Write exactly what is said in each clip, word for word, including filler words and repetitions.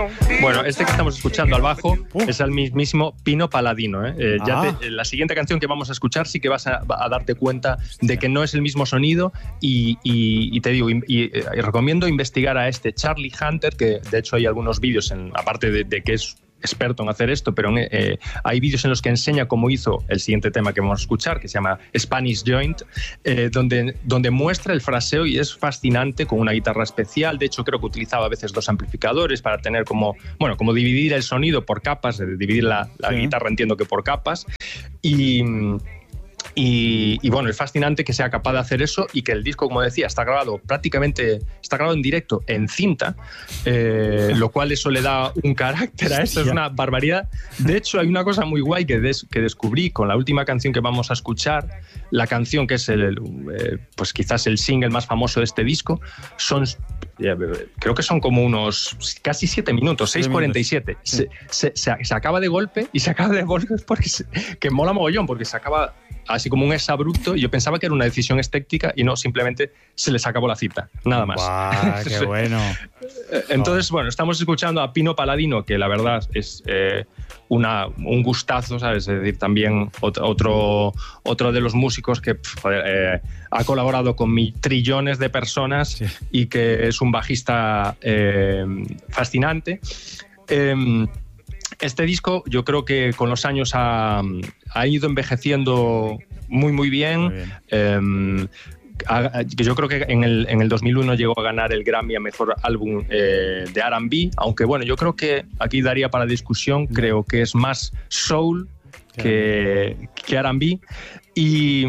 Bueno, este que estamos escuchando al bajo uh. es el mismísimo Pino Palladino. ¿eh? Eh, ya ah. te, la siguiente canción que vamos a escuchar sí que vas a, a darte cuenta de que no es el mismo sonido y, y, y te digo, y, y, y recomiendo investigar a este Charlie Hunter, que de hecho hay algunos vídeos, en, aparte de, de que es experto en hacer esto, pero eh, hay vídeos en los que enseña cómo hizo el siguiente tema que vamos a escuchar, que se llama Spanish Joint, eh, donde, donde muestra el fraseo y es fascinante, con una guitarra especial. De hecho, creo que utilizaba a veces dos amplificadores para tener como, bueno, como dividir el sonido por capas, dividir la, la sí. guitarra, entiendo que por capas, y... Y, y bueno, es fascinante que sea capaz de hacer eso y que el disco, como decía, está grabado prácticamente, está grabado en directo, en cinta, eh, lo cual eso le da un carácter a esto, es una barbaridad. De hecho, hay una cosa muy guay que, des, que descubrí con la última canción que vamos a escuchar, la canción que es el, el eh, pues quizás el single más famoso de este disco, son, eh, creo que son como unos casi siete minutos, seis cuarenta y siete. Sí. Se, se, se acaba de golpe y se acaba de golpe porque se, que mola mogollón, porque se acaba así como un exabrupto, y yo pensaba que era una decisión estética y no, simplemente se les acabó la cita, nada más. ¡Guau, qué bueno! Entonces, bueno, estamos escuchando a Pino Palladino, que la verdad es eh, una, un gustazo, ¿sabes? Es decir, también otro, otro de los músicos que joder, eh, ha colaborado con mil trillones de personas sí. y que es un bajista eh, fascinante. Eh, Este disco yo creo que con los años ha, ha ido envejeciendo muy muy bien. Muy bien. Eh, a, yo creo que en el, en el dos mil uno llegó a ganar el Grammy a Mejor Álbum eh, de R and B, aunque bueno, yo creo que aquí daría para discusión, creo que es más soul que, que R and B. Y,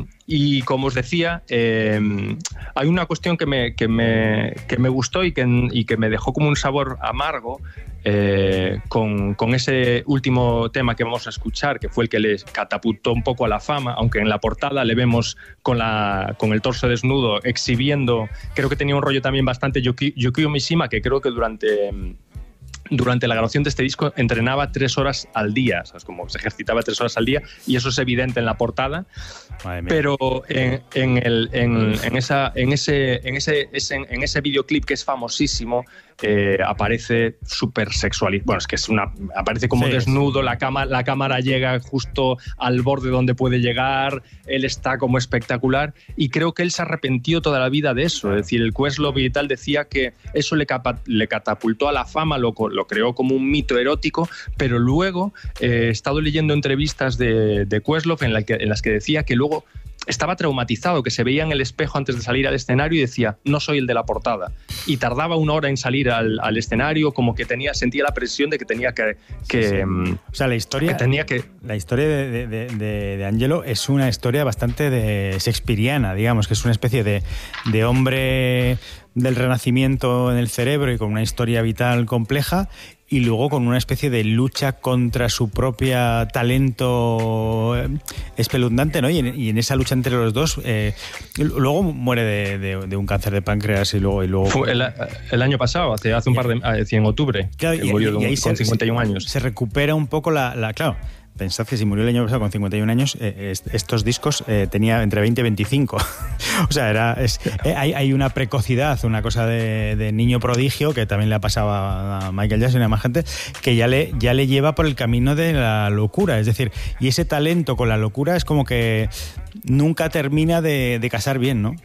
y como os decía, eh, hay una cuestión que me, que me, que me gustó y que, y que me dejó como un sabor amargo eh, con, con ese último tema que vamos a escuchar, que fue el que le catapultó un poco a la fama, aunque en la portada le vemos con, la, con el torso desnudo exhibiendo, creo que tenía un rollo también bastante Yuki, Yukio Mishima, que creo que durante... Durante la grabación de este disco entrenaba tres horas al día, ¿sabes? Como se ejercitaba tres horas al día, y eso es evidente en la portada. Pero en, en, el, en, en, esa, en ese, en ese, en ese videoclip que es famosísimo, eh, aparece súper sexual. Bueno, es que es una, aparece como sí, desnudo, sí. La, cama, la cámara llega justo al borde donde puede llegar, él está como espectacular, y creo que él se arrepintió toda la vida de eso. Es decir, el Questlove y tal decía que eso le, capa, le catapultó a la fama, lo, lo creó como un mito erótico, pero luego eh, he estado leyendo entrevistas de, de Questlove en, la que, en las que decía que luego estaba traumatizado, que se veía en el espejo antes de salir al escenario y decía, no soy el de la portada. Y tardaba una hora en salir al, al escenario, como que tenía, sentía la presión de que tenía que... que sí, sí. O sea, la historia, que tenía que... la historia de, de, de, de Angelo es una historia bastante de shakespeariana, digamos, que es una especie de, de hombre del Renacimiento en el cerebro y con una historia vital compleja, y luego con una especie de lucha contra su propio talento espeluznante, ¿no? Y en, y en esa lucha entre los dos, eh, luego muere de, de, de un cáncer de páncreas y luego... Y luego Fue el, el año pasado, hace, hace un par de... en octubre, claro, que y, murió y ahí con se, cincuenta y un años. Se recupera un poco la... la claro, pensad que si murió el año pasado con cincuenta y un años, eh, estos discos eh, tenía entre veinte y veinticinco. O sea, era, es, eh, hay, hay una precocidad, una cosa de, de niño prodigio que también le ha pasado a Michael Jackson y a más gente, que ya le, ya le lleva por el camino de la locura. Es decir, y ese talento con la locura es como que nunca termina de, de casar bien, ¿no?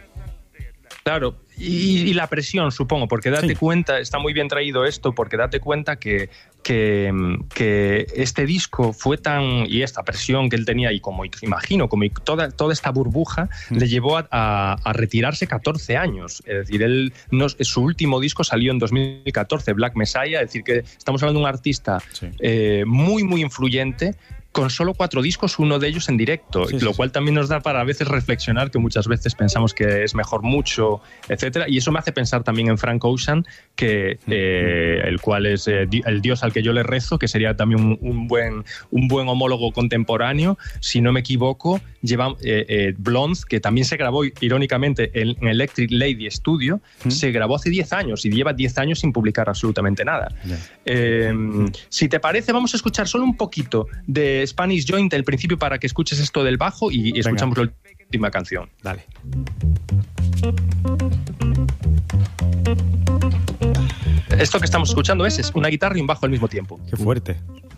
Claro, y, y la presión, supongo, porque date sí. cuenta, está muy bien traído esto, porque date cuenta que, que, que este disco fue tan, y esta presión que él tenía, y como imagino, como toda, toda esta burbuja, mm. le llevó a, a, a retirarse catorce años. Es decir, él no, su último disco salió en dos mil catorce, Black Messiah, es decir, que estamos hablando de un artista sí. eh, muy, muy influyente, con solo cuatro discos, uno de ellos en directo, sí, lo sí, cual sí. también nos da para a veces reflexionar, que muchas veces pensamos que es mejor mucho, etcétera. Y eso me hace pensar también en Frank Ocean, que, eh, el cual es eh, el dios al que yo le rezo, que sería también un, un, buen, un buen homólogo contemporáneo. Si no me equivoco, lleva eh, eh, Blonde, que también se grabó irónicamente en, en Electric Lady Studio, ¿Mm? se grabó hace diez años y lleva diez años sin publicar absolutamente nada. Yeah. Eh, si te parece, vamos a escuchar solo un poquito de Spanish Joint, el principio, para que escuches esto del bajo, y, y escuchamos la última canción. Dale. Esto que estamos escuchando es, es una guitarra y un bajo al mismo tiempo. Qué fuerte.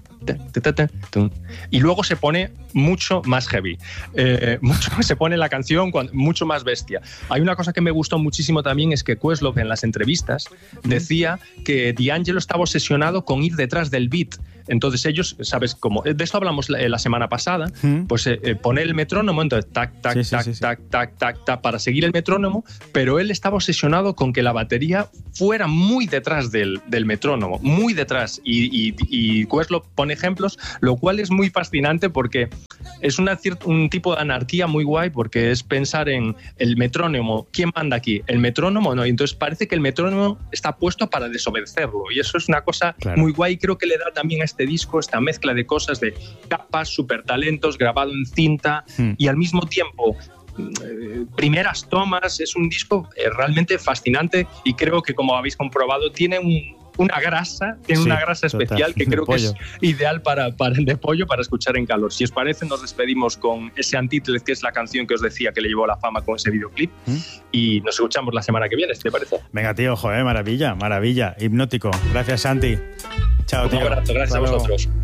Y luego se pone mucho más heavy, eh, mucho, se pone la canción cuando, mucho más bestia. Hay una cosa que me gustó muchísimo también, es que Questlove en las entrevistas decía que D'Angelo estaba obsesionado con ir detrás del beat. Entonces ellos, ¿sabes? Como de esto hablamos la, la semana pasada, ¿Mm? pues eh, eh, pone el metrónomo, entonces tac, tac, sí, tac, sí, sí, tac, sí. tac, tac, tac, para seguir el metrónomo, pero él estaba obsesionado con que la batería fuera muy detrás del, del metrónomo, muy detrás. Y, y, y Questlove pone ejemplos, lo cual es muy fascinante porque es una, un tipo de anarquía muy guay, porque es pensar en el metrónomo. ¿Quién manda aquí? ¿El metrónomo? No. Y entonces parece que el metrónomo está puesto para desobedecerlo. Y eso es una cosa claro. muy guay. Creo que le da también a este disco esta mezcla de cosas, de capas, super talentos, grabado en cinta hmm. y al mismo tiempo eh, primeras tomas. Es un disco eh, realmente fascinante y creo que, como habéis comprobado, tiene un una grasa, tiene sí, una grasa especial total, que creo que es ideal para, para el de pollo, para escuchar en calor. Si os parece, nos despedimos con ese Antítesis, que es la canción que os decía que le llevó a la fama con ese videoclip, ¿Mm? y nos escuchamos la semana que viene, ¿te parece? Venga, tío, joder, maravilla, maravilla, hipnótico. Gracias, Santi. Chao, tío. Un abrazo, gracias a vosotros.